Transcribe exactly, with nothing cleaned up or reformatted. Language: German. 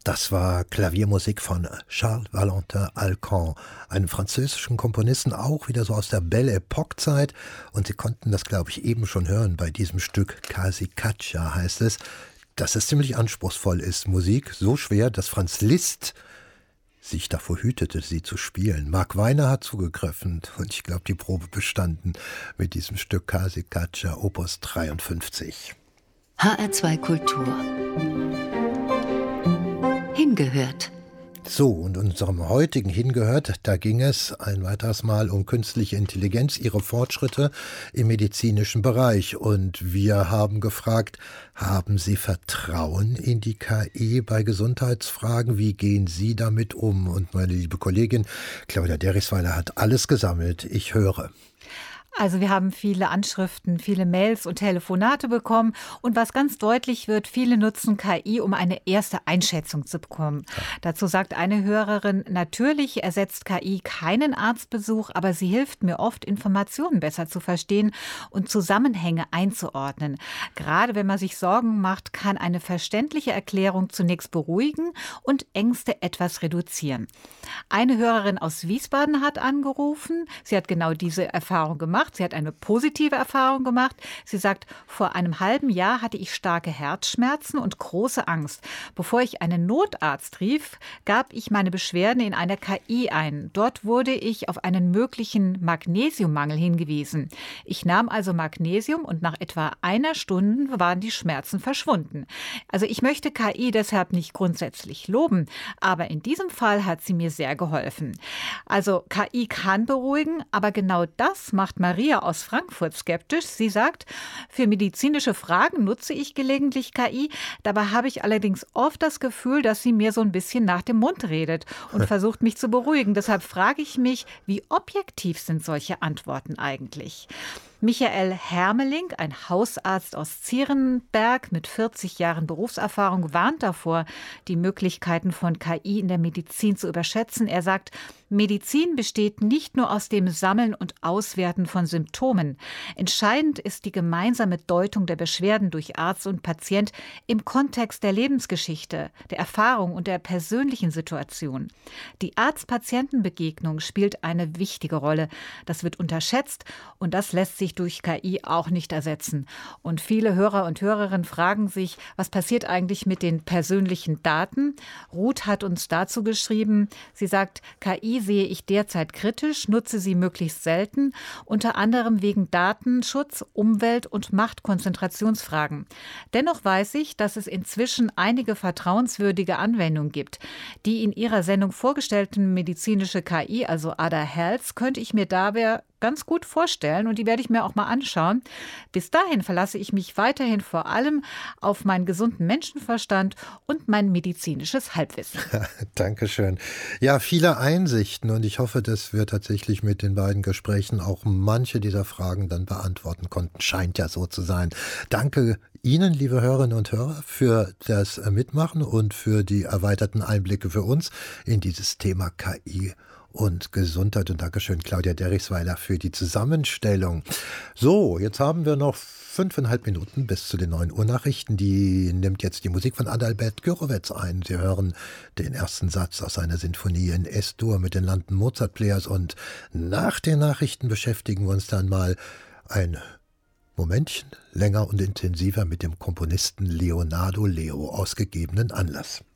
Das war Klaviermusik von Charles Valentin Alcan, einem französischen Komponisten, auch wieder so aus der Belle Époque-Zeit. Und Sie konnten das, glaube ich, eben schon hören bei diesem Stück Kasi Caccia heißt es, dass es ziemlich anspruchsvoll ist. Musik so schwer, dass Franz Liszt sich davor hütete, sie zu spielen. Mark Weiner hat zugegriffen und ich glaube, die Probe bestanden mit diesem Stück Kasi Caccia, Opus dreiundfünfzig. H R zwei Kultur. Hingehört. So, und unserem heutigen Hingehört, da ging es ein weiteres Mal um künstliche Intelligenz, ihre Fortschritte im medizinischen Bereich. Und wir haben gefragt, haben Sie Vertrauen in die K I bei Gesundheitsfragen? Wie gehen Sie damit um? Und meine liebe Kollegin Claudia Derichsweiler hat alles gesammelt. Ich höre. Also wir haben viele Anschriften, viele Mails und Telefonate bekommen. Und was ganz deutlich wird, viele nutzen K I, um eine erste Einschätzung zu bekommen. Ja. Dazu sagt eine Hörerin, natürlich ersetzt K I keinen Arztbesuch, aber sie hilft mir oft, Informationen besser zu verstehen und Zusammenhänge einzuordnen. Gerade wenn man sich Sorgen macht, kann eine verständliche Erklärung zunächst beruhigen und Ängste etwas reduzieren. Eine Hörerin aus Wiesbaden hat angerufen. Sie hat genau diese Erfahrung gemacht. Sie hat eine positive Erfahrung gemacht. Sie sagt, vor einem halben Jahr hatte ich starke Herzschmerzen und große Angst. Bevor ich einen Notarzt rief, gab ich meine Beschwerden in einer K I ein. Dort wurde ich auf einen möglichen Magnesiummangel hingewiesen. Ich nahm also Magnesium und nach etwa einer Stunde waren die Schmerzen verschwunden. Also ich möchte K I deshalb nicht grundsätzlich loben, aber in diesem Fall hat sie mir sehr geholfen. Also K I kann beruhigen, aber genau das macht Maria aus Frankfurt skeptisch. Sie sagt, für medizinische Fragen nutze ich gelegentlich K I. Dabei habe ich allerdings oft das Gefühl, dass sie mir so ein bisschen nach dem Mund redet und versucht, mich zu beruhigen. Deshalb frage ich mich, wie objektiv sind solche Antworten eigentlich? Michael Hermeling, ein Hausarzt aus Zierenberg mit vierzig Jahren Berufserfahrung, warnt davor, die Möglichkeiten von K I in der Medizin zu überschätzen. Er sagt, Medizin besteht nicht nur aus dem Sammeln und Auswerten von Symptomen. Entscheidend ist die gemeinsame Deutung der Beschwerden durch Arzt und Patient im Kontext der Lebensgeschichte, der Erfahrung und der persönlichen Situation. Die Arzt-Patienten-Begegnung spielt eine wichtige Rolle. Das wird unterschätzt und das lässt sich durch K I auch nicht ersetzen. Und viele Hörer und Hörerinnen fragen sich, was passiert eigentlich mit den persönlichen Daten? Ruth hat uns dazu geschrieben, sie sagt, K I sehe ich derzeit kritisch, nutze sie möglichst selten, unter anderem wegen Datenschutz, Umwelt- und Machtkonzentrationsfragen. Dennoch weiß ich, dass es inzwischen einige vertrauenswürdige Anwendungen gibt. Die in ihrer Sendung vorgestellten medizinische K I, also Ada Health, könnte ich mir dabei ganz gut vorstellen und die werde ich mir auch mal anschauen. Bis dahin verlasse ich mich weiterhin vor allem auf meinen gesunden Menschenverstand und mein medizinisches Halbwissen. Dankeschön. Ja, viele Einsichten und ich hoffe, dass wir tatsächlich mit den beiden Gesprächen auch manche dieser Fragen dann beantworten konnten. Scheint ja so zu sein. Danke Ihnen, liebe Hörerinnen und Hörer, für das Mitmachen und für die erweiterten Einblicke für uns in dieses Thema K I und Gesundheit. Und Dankeschön, Claudia Derichsweiler, für die Zusammenstellung. So, jetzt haben wir noch fünfeinhalb Minuten bis zu den neun Uhr Nachrichten. Die nimmt jetzt die Musik von Adalbert Gürowetz ein. Sie hören den ersten Satz aus seiner Sinfonie in S-Dur mit den London Mozart Players. Und nach den Nachrichten beschäftigen wir uns dann mal ein Momentchen länger und intensiver mit dem Komponisten Leonardo Leo aus gegebenen Anlass.